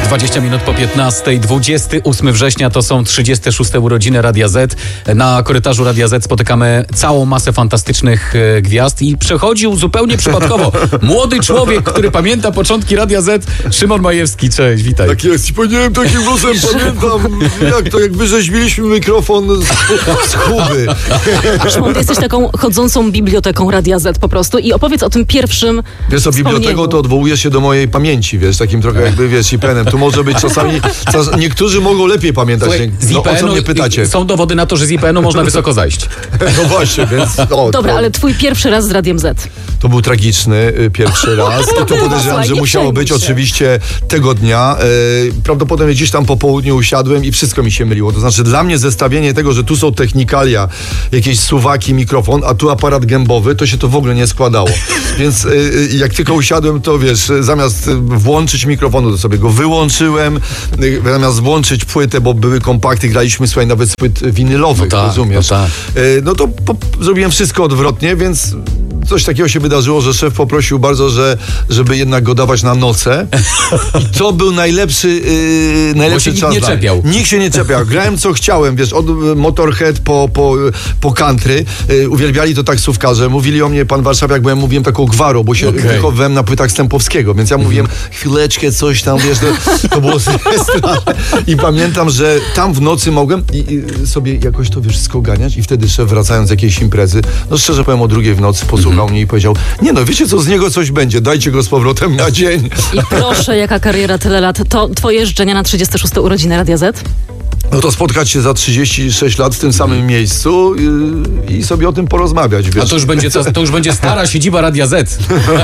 20 minut po 15. 28 września to są 36. urodziny Radia Z. Na korytarzu Radia Z spotykamy całą masę fantastycznych gwiazd i przechodził zupełnie przypadkowo młody człowiek, który pamięta początki Radia Z, Szymon Majewski. Cześć, witaj. Tak jest, i powiedziałem takim głosem, pamiętam jak wyrzeźbiliśmy mikrofon z Kuby. Szymon, ty jesteś taką chodzącą biblioteką Radia Z po prostu i opowiedz o tym pierwszym Wiesz co, biblioteką to odwołuje się do mojej pamięci, wiesz, takim trochę jakby, wiesz, IPN-em. Tu może być czasami, niektórzy mogą lepiej pamiętać. Słuchaj, z o co mnie pytacie? Są dowody na to, że z IPN-u można wysoko zajść. No właśnie, więc... Dobra, ale twój pierwszy raz z Radiem Z. To był tragiczny pierwszy raz i to podejrzewam, że musiało być oczywiście tego dnia. Prawdopodobnie gdzieś tam po południu usiadłem i wszystko mi się myliło. To znaczy dla mnie zestawienie tego, że tu są technikalia, jakieś suwaki, mikrofon, a tu aparat gębowy, to się to w ogóle nie składało. Więc jak tylko usiadłem, to wiesz, zamiast włączyć mikrofonu, to sobie go wyłączyłem, zamiast włączyć płytę, bo były kompakty, graliśmy, słuchaj, nawet z płyt winylowych, rozumiesz? No to zrobiłem wszystko odwrotnie, więc coś takiego się wydarzyło, że szef poprosił bardzo, żeby jednak go dawać na noce. I to był najlepszy czas. Nie czepiał. Nikt się nie czepiał. Grałem co chciałem, wiesz, od Motorhead po country. Uwielbiali to taksówkarze. Mówili o mnie, pan warszawiak, bo ja mówiłem taką gwarą, bo się wychowywałem na płytach Stępowskiego, więc ja mówiłem chwileczkę, coś tam, wiesz, to było straszne. I pamiętam, że tam w nocy mogłem i sobie jakoś to, wiesz, wszystko ganiać i wtedy szef, wracając z jakiejś imprezy, no szczerze powiem, o 2:00 w nocy posłuchał mnie i powiedział, nie no, wiecie co, z niego coś będzie, dajcie go z powrotem na dzień. I proszę, jaka kariera, tyle lat. To twoje życzenia na 36. urodziny Radia Z? No to spotkać się za 36 lat w tym samym miejscu i sobie o tym porozmawiać, wiesz. A to już będzie stara siedziba Radia Z.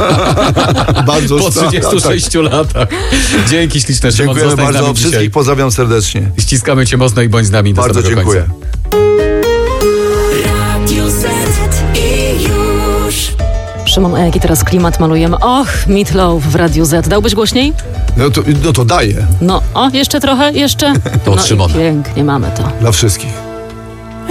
Bardzo po 36 latach. Dzięki śliczne, Szymon. Dziękujemy bardzo, wszystkich dzisiaj. pozdrawiam serdecznie. Ściskamy cię mocno i bądź z nami do bardzo samego dziękuję. Szymon, a jaki teraz klimat malujemy? Och, Meatloaf w Radiu Z. Dałbyś głośniej? No to daję. No, jeszcze trochę, jeszcze. To od no Szymona. Pięknie, mamy to. Dla wszystkich.